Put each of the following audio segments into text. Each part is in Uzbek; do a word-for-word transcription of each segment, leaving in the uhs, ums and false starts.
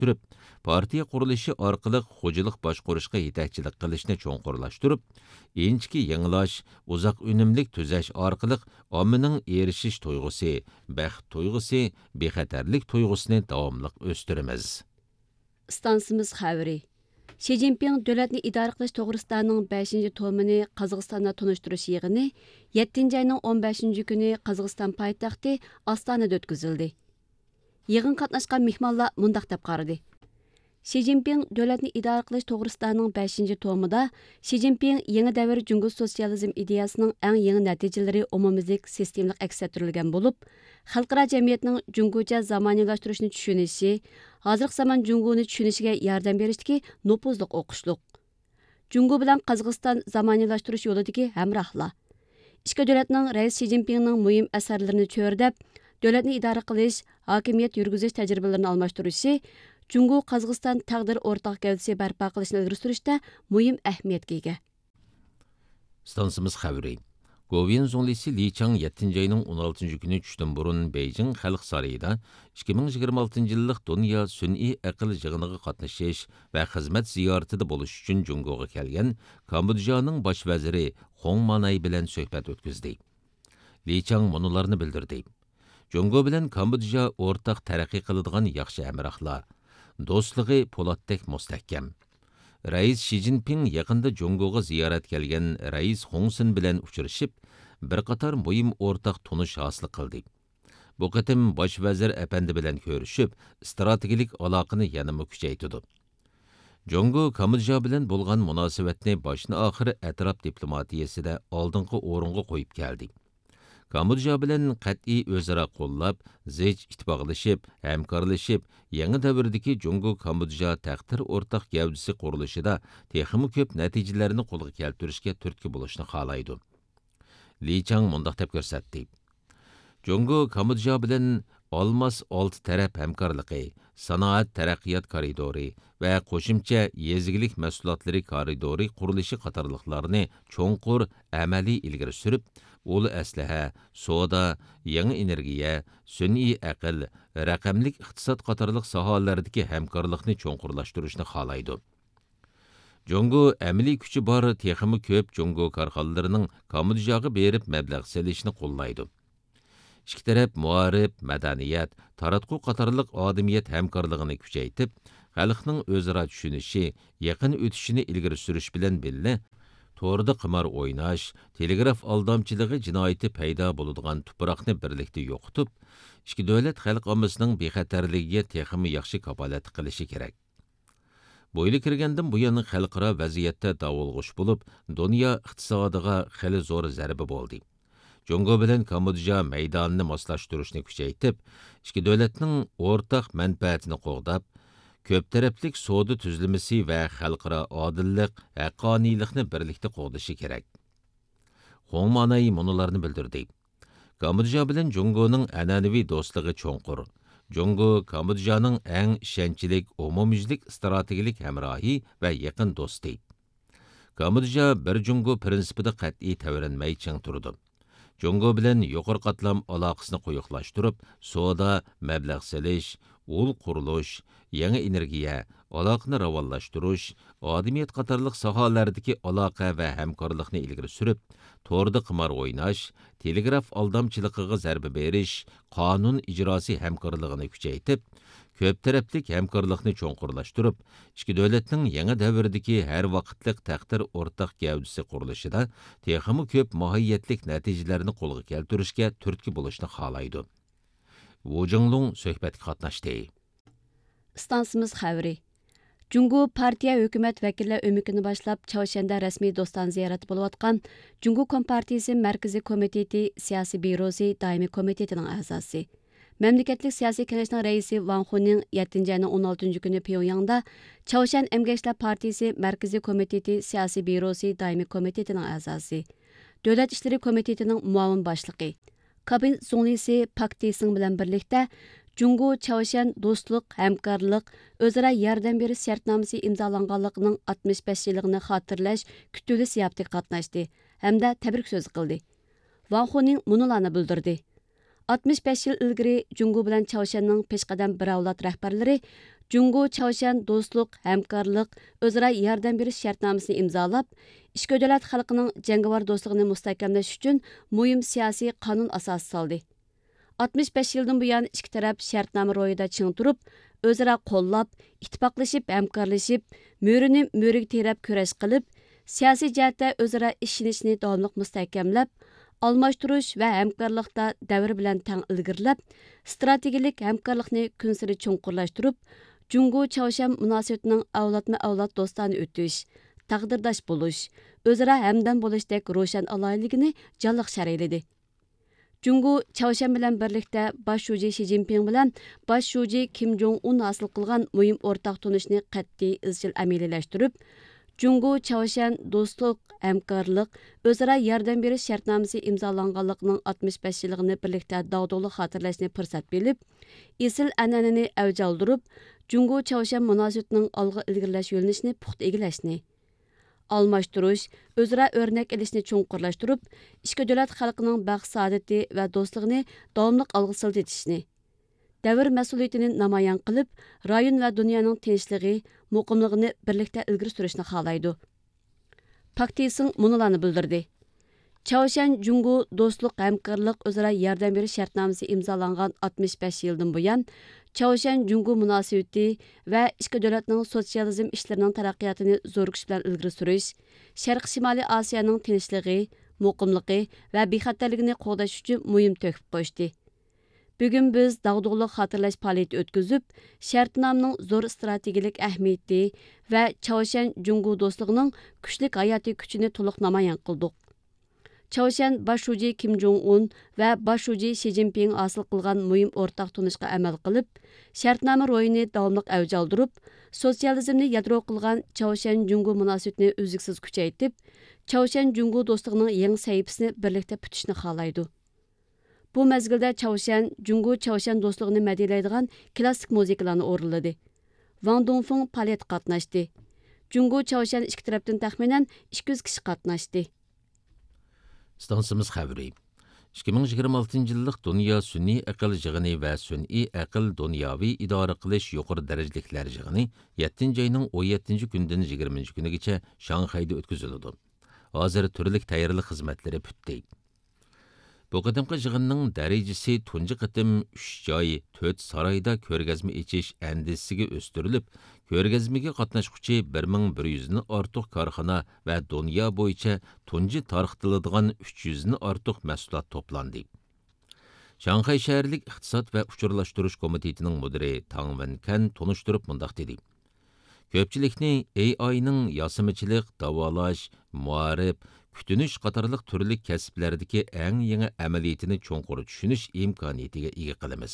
turib, partiya qurilishi orqali xo'jalik boshqarishga yetakchilik qilishni cho'nqurlashtirib, inchki yangilash, uzoq unumlik tuzash orqali ommaning erishish tuyg'usi, baxt tuyg'usi, bexatarlik tuyg'usini davomli o'stiramiz. Stansimiz xabari. Xi Jinping davlatni idora qilish to'g'risidaning beshinchi tomini Qozog'istonda tunishtirish yig'ini yettinchi ayning o'n beshinchi kuni Qozog'iston poytaxti Ostonada o'tkazildi. Yig'in qatnashgan mehmonlar mundaq deb qaradi. Xi Jinping davlatni idora qilish to'g'risidaning beshinchi tomida Xi Jinping yangi davr Jungo sotsializm ideyasining eng yangi natijalari umumizlik sistemlik aks ettirilgan bo'lib, xalqaro jamiyatning Jungocha zamoniyylashtirishni tushunishi, hozirgi zamon Jungoni tushunishiga yordam berishdagi nopuzliq o'qishliq. Jungo bilan Qozog'iston zamoniylashtirish yo'lidagi hamrohlar. Ikki davlatning rais Xi Jinpingning muhim asarlarini cho'rdab, davlatni idora qilish, hokimiyat yurgizish tajribalarini almashtirishi Jungo Qozog'iston taqdir o'rtaq gavdasi barpo qilishni ilgari surishda muhim ahamiyatga ega. Stansimiz xabari. Govin Zonglisi Li Chang yettinchi ayning o'n oltinchi kuni tushdan burun Beijing Xalq sarayida ikki ming yigirma oltinchi yillik dunyo sun'iy aql yig'iniga qatnashish va xizmat ziyoratida bo'lish uchun Jungoga kelgan Kambodjaning bosh vaziri Hong Manay bilan suhbat o'tkazdi. Li Chang munolarni bildirdi. Jungo bilan Kambodja o'rtaq taraqqiy qiladigan yaxshi hamrohlar. Do'stligi po'latdek mustahkam. Rais Xi Jinping yaqinda Jungoga ziyorat kelgan Rais Hong Sen bilan uchrashib, bir qator muhim o'rtaq tunish hosil qildi. Bu qatim bosh vazir apandi bilan ko'rishib, strategik aloqani yanada kuchaytirdi. Jungo Kambodja bilan bo'lgan munosabatni boshni oxiri atrof diplomatiyasida oldingi o'ringa qo'yib keldi. Kambodja bilan qat'iy o'zaro qo'llab, zich ittifoqlashib, hamkorlashib, yangi davrdagi Jungo Kambodja taqdir o'rtaq gavdasi qurilishida texnik ko'p natijalarni qo'lga keltirishga turtki bo'lishni xohlaydi. Li Chang mundaq deb ko'rsatdi. Jungo Kambodja bilan olmos olti taraf hamkorligi, sanoat taraqqiyot koridori va qo'shimcha yezigilik mahsulotlari koridori qurilishi qatorliqlarni cho'nqur amaliy ilgari surib, ulu aslaha, soda, yangi energiya, sun'iy aql, raqamlik iqtisod qatorliq sohalardagi hamkorlikni cho'nqurlashtirishni xohlaydi. Jungo amaliy kuchi bor texmi ko'p Jungo korxonalarining Kambodjaga berib mablag' selishni qo'llaydi. Ikki taraf muarif, madaniyat, taratqu qatorliq odamiyat hamkorligini kuchaytib, xalqning o'zaro tushunishi, yaqin o'tishini ilgari surish bilan birga to'rda qimor o'ynash, telegraf aldamchiligi jinoyati paydo bo'ladigan tuproqni birlikda yo'qotib, ikki davlat xalq ommasining bexatarligiga texmi yaxshi kafolat qilishi kerak. Bo'yli kirgandan bu yana xalqaro vaziyatda davulg'ush bo'lib, dunyo iqtisodiga xili zo'r zarba bo'ldi. Jungo bilan Kambodja maydonini moslashtirishni kuchaytib, ikki davlatning o'rtaq manfaatini qo'g'dab, ko'p taraflik savdo tuzilmasi va xalqaro odillik, haqqoniylikni birlikda qo'g'dashi kerak. Hong Manay munolarni bildirdi. Kambodja bilan Jungoning an'anaviy do'stligi cho'nqur. Jungo Kambodjaning eng ishonchlik, umumyuzlik strategik hamrohi va yaqin do'sti. Kambodja bir Jungo prinsipida qat'iy tavrinmay ching turdi. Jungo bilan yuqori qatlam aloqasini quyuqlashtirib, savdo, mablag' selish, ul qurilish, yangi energiya, aloqani ravonlashtirish, odamiyat qatorliq sohalardagi aloqa va hamkorlikni ilgari surib, to'rda qimor o'ynash, telegraf aldamchiligiga zarba berish, qonun ijrosi hamkorligini kuchaytib, ko'p taraflik hamkorlikni cho'nqurlashtirib, ikki davlatning yangi davrdagi har vaqtlik taqdir o'rtaq gavdasi qurilishida texmi ko'p mohiyatlik natijalarni qo'lga keltirishga turtki bo'lishni xohlaydi. Wu Jinglong suhbatga qatnashdi. Stansimiz xabari. Jungo partiya hukumat vakillar o'mikini boshlab Chaoshanda rasmiy do'stan ziyorati bo'layotgan Jungo Kompartiyasi Markaziy komiteti siyosiy byurosi doimiy komitetining a'zosi. Memleketlik siyosiy kengashning raisi Wang Huning yettinchi ayning o'n oltinchi kuni Pyongyangda Chaoshan Emgashlar partiyasi Markaziy komiteti siyosiy byurosi doimiy komitetining a'zosi, Davlat ishlari komitetining muavin boshlig'i Kabin Zonglisi Pak Taesing bilan birlikda Jungo Chaoshan do'stlik, hamkorlik, o'zaro yordam berish shartnomasi imzolanganligining oltmish besh yilligini xotirlash kutuvli ziyofatiga qatnashdi hamda tabrik so'zi qildi. Wang Huning munolarni bildirdi. oltmish besh yil ilgari Jungo bilan Chaoshanning peshqadam bir avlod rahbarlari Jungo Çavşan dostluq, həmkarlıq, özara yardım beriş şərtnaməsini imzalab, ikki dövlət xalqının jangovar dostluğunu mustahkamlash üçün mühim siyasi qanun asosi saldı. altmış beş yıldan buyan ikki taraf şərtnamə royida çiң turib, özara qollab, ittifaqlaşıb, həmkarlaşıb, mөрünü mörüge terab köreş qilib, siyasi jihatda özara ishonishni davomli mustahkamlab, almashtirish va hamkorlikda davr bilan teng ilgirlab, strategik hamkorlikni kunsiri cho'nqurlashtirib, Jungo Çavşan munosabatining avlodma-avlod do'stona o'tish, taqdirdosh bo'lish, o'zaro hamdam bo'lishdek ro'shan aloyligini jonliq sharhladi. Jungo Çavşan bilan birlikda bosh shuji Xi Jinping bilan bosh shuji Kim Jong Un hosil qilgan muhim o'rtaq tunishni qat'iy izchil amaliyalashtirib, Jungo Çavşan dostluq, hamkorlik, o'zaro yordam berish shartnomasi imzolanganligining oltmish besh yilligini birlikda dag'dug'li xotirlashni fursat bilib, esil an'anani avj oldirib, Jungo Çavşan munosabatining olg'a ilgirlash yo'linishini puxta egallashni, almashtirish, o'zaro o'rnak ilishni cho'nqurlashtirib, ikki davlat xalqining baxt saodati va do'stligini davomli olg'a siltitishni, davr mas'uliyatini namoyon qilib, rayon va dunyoning tinchligi, muqimligini birlikda ilgari surishni xohlaydi. Pak Taesing munolarni bildirdi. Çavşan Jungo dostluq, hamkorlik, o'zaro yordam berish shartnomasi imzolangan oltmish besh yildan buyon Çavşan Jungo munosabati va ikki davlatning sotsializm ishlarining taraqqiyotini zo'r kuch bilan ilgari surish, Sharq Shimoliy Osiyoning tinchligi, muqimligi va bexatarligini qo'llash uchun muhim to'kib qo'ydi. Bugun biz dag'dug'li xotirlash faoliyati o'tkazib, shartnomaning zo'r strategik ahamiyati va Çavşan Jungo do'stligining kuchli hayotiy kuchini to'liq namoyon qildik. Çavşan bosh shuji Kim Jong Un va bosh shuji Xi Jinping hosil qilgan muhim o'rtaq tunishga amal qilib, shartnoma ro'yini davomli avj oldirib, sotsializmni yadro qilgan Çavşan Jungo munosabatini uzluksiz kuchaytirib, Çavşan Jungo do'stligining yangi sahifasini birlikda putishni xohlaydi. Bu mezgilda Çavşan Jungo Çavşan do'stligini madhiyalaydigan klassik musiqalarni o'rinladi. Wang Dongfeng faoliyat qatnashdi. Jungo Çavşan ikki tarafdan taxminan ikki yuz kishi qatnashdi. Stansimiz xəbəri. ikki ming yigirma oltinchi yillik Dünya Sun'iy aql yig'ini va Sun'iy aql dunyoviy idora qilish yuqori darajaliklar yig'ini yettinchi ayning o'n yettinchi kundan yigirmanchi kunigacha Shanxayda o'tkaziladi. Hozir turli tayyorlik xizmatlari putdi. Bu qadimqi yig'inning darajasi tunji qatim uch joy, to'rt saroyda ko'rgazma echish andisiga o'stirilib, ko'rgazmaga qatnashuvchi bir ming bir yuz dan ortiq korxona va dunyo bo'yicha tunji tarqatiladigan uch yuz dan ortiq mahsulot to'plandi. Shanxay shaharlik iqtisod va uchurlashtirish komitetining mudiri Tang Wenkan tunishtirib mundaq dedi. Ko'pchilikni A I'ning yosimichilik, davolash, muarif, kutunish qatorliq turli kasblardagi eng yangi amaliyatini cho'nqur tushunish imkoniyatiga ega qilamiz.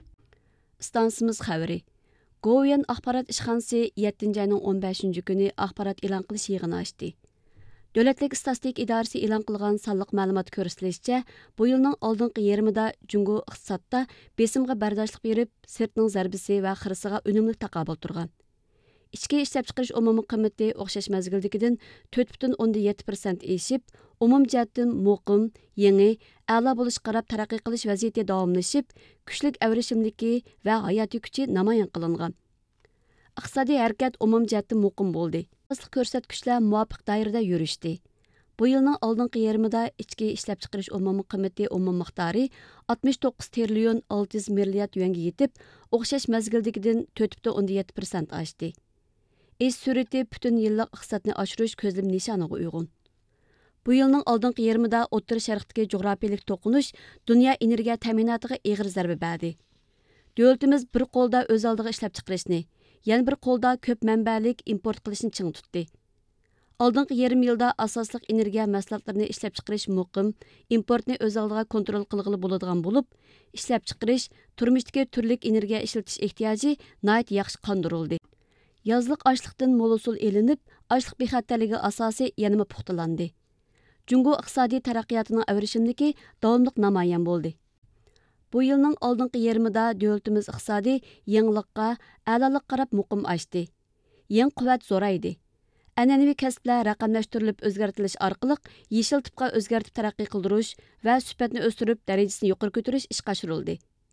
Stansimiz xabari. Govian axborot ishxonasi yettinchi ayning o'n beshinchi kuni axborot e'lon qilish yig'ini ochdi. Davlatlik statistik idorasi e'lon qilgan sonliq ma'lumot ko'rsatilishicha, bu yilning oldingi yarmida Jungo iqtisodda besimga bardoshlik berib, sirtning zarbisi va xirisiga unumli taqobil turgan. İchki ishlab chiqarish umumiy qiymati o'xshash mazgildagidan to'rt butun o'ndan yetti persent eshib, umum jihatdan muqim, yangi, a'lo bo'lish qarab taraqqiy qilish vaziyati davomlashib, kuchlik avrishimligi va hayotiy kuchi namoyon qilingan. Iqtisodiy harakat umum jihatdan muqim bo'ldi. Asli ko'rsatkichlar muvofiq doirada yurishdi. Bu yilning oldingi yarmida ichki ishlab chiqarish umumiy qiymati umum miqdori oltmish to'qqiz trillion olti yuz milliard yuanga yetib, o'xshash mazgildagidan to'rt butun o'ndan yetti persent oshdi. İş sürəti bütün yıllık iqtisodni oshirish ko'zlam nishoniga uyg'un. Bu yilning oldingi yarmida O'rta Sharqdagi jo'grafiyalik to'qinish dunyo energiya ta'minotiga og'ir zarba berdi. Davlatimiz bir qo'lda o'z oldiga ishlab chiqarishni, yana bir qo'lda ko'p manbalik import qilishni ching tutdi. Oldingi yarim yilda asosliq energiya mahsulotlarini ishlab chiqarish muqim, importni o'z oldiga kontrol qilg'ili bo'ladigan bo'lib, ishlab chiqarish, turmushdagi turli energiya ishlatish ehtiyoji nihoyat yaxshi qondirildi. Yazlıq açlıqdan mo'l usul elinib, açlıq bexatarligi asosi yanama puxtalandi. Jungo iqtisodiy taraqqiyotining avrishimligi davomliq namoyon bo'ldi. Bu yilning oldingi yarmida davlatimiz iqtisodi yangilikqa, a'lolik qarab muqim ochdi. Yangi quvvat zo'raydi. An'anaviy kasblar raqamlashtirilib o'zgartirish orqali yeshil tipga o'zgartib taraqqiy qildirish va sifatni o'stirib darajasini yuqori ko'tarish ishga oshirildi.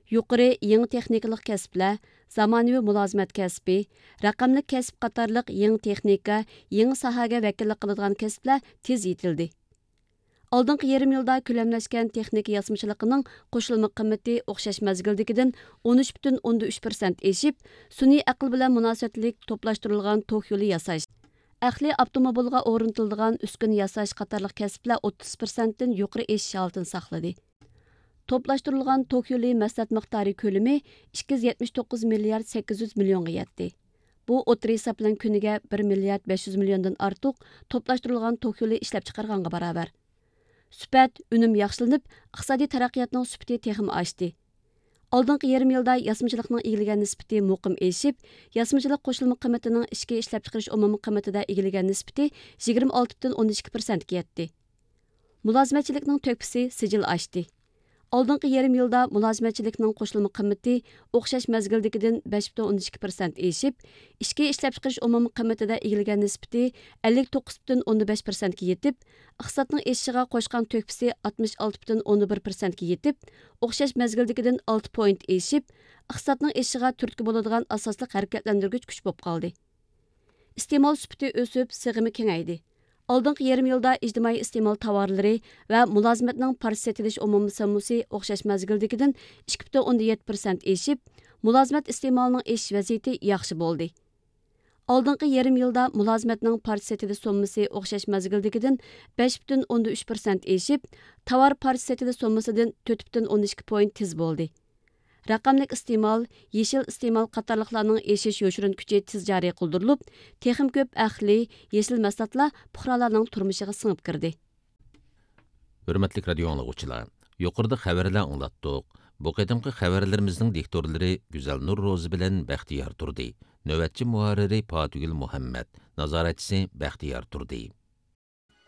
yuqori yangi texnikалық kəsblər, zamanəvi mülazimət kəsbi, rəqəmlik kəsb qatarlıq yangi texnika, yangi sahəgə vəkillik qıladigan kəsblər tez yetildi. Алдыңғы yarım yılda köləmləşkən texnika yasmışılığının qoşulma qiyməti oxşaş məzgildikidən on üç butun o'ndan uch persent eşib, sun'iy aql bilan münasibətlik toplashtirilgan tok yolu yasash, əxli avtomobilga o'rnatiladigan uskun yasash qatarlıq kəsblər o'ttiz persentdən yuqori eşish holatini saqladi. Toplashtirilgan tok yolu məsləhət miqdori kölemi ikki yuz yetmish to'qqiz milliard sakkiz yuz millionga yetdi. Bu o'tir hesab bilan kuniga bir milliard besh yuz milliondan ortiq toplashtirilgan tok yolu ishlab chiqarganga barobar. Süpət, ünüm yaxşılanıb, iqtisadi taraqqiyotning süpəti texim oshdi. Oldingi yarım yilda yasmıçılıqning egiləgən nisbati muqim eşib, yasmıçılıq qoşulma qiymatining ichki ishlab chiqarish umumiy qiymatida egiləgən nisbati yigirma olti butun o'n ikki persentga yetdi. Mulozimatchilikning tökpisi sijil oshdi. Oldingi yarım yilda mulozimatchilikning qo'shilma qiymati o'xshash mazgildikidan besh butun o'n ikki persent eşib, ichki ishlab chiqarish umumiy qiymatida egiləgən nisbati ellik to'qqiz butun o'n besh persentga yetib, iqtisodning eshishiga qo'shgan tökpisi oltmish olti butun o'n bir persentga yetib, o'xshash mazgildikidan olti point eşib, iqtisodning eshishiga turtki bo'ladigan asosli harakatlantirgich kuch bo'lib qoldi. Iste'mol sifati o'sib, sig'imi kengaydi. Oldingi yarım yilda ijtimoiy iste'mol tovarlari va mulozimatning parcha setilish umumiy somasi o'xshash mazgildikidan ikki butun o'ndan yetti persent eşib, mulozimat iste'molining eshish vaziyati yaxshi bo'ldi. Oldingi yarım yilda mulozimatning parcha setilish somasi o'xshash mazgildikidan besh butun o'ndan uch persent eşib, tovar parcha setilish somasidan to'rt butun o'n ikki point tez bo'ldi. Raqamlik iste'mol, yeşil iste'mol qatorliqlarning eshish yo'shirin kuchi tez joriy qildirilib, texim ko'p ahli, yeşil mahsulotlar fuqarolarning turmushiga singib kirdi. Hürmetli radio anlıqçılar, yuqorida xabarlar anlattık. Bu qadimki xabarlarimizning diktorlari Güzel Nur Rozi bilan Baxtiyar turdi. Növbətçi muharriri Fatugul Muhammad, nazoratchisi Baxtiyar turdi.